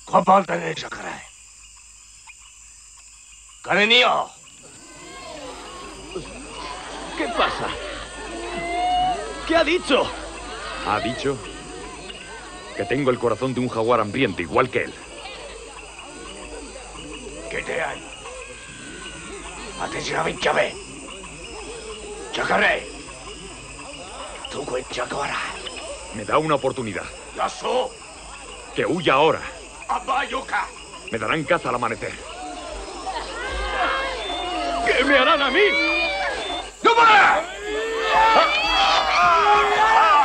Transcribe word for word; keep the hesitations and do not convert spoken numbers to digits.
¿Cuál parte de esa cara? ¡Cariño! ¿Qué pasa? ¿Qué ha dicho? Ha dicho que tengo el corazón de un jaguar hambriento, igual que él. ¿Qué te hay? Atención a ver. Chacaré. Tú cuenta chacará. Me da una oportunidad. La so. Que huya ahora. Abayuca. Me darán caza al amanecer. ¿Qué me harán a mí? ¡No para!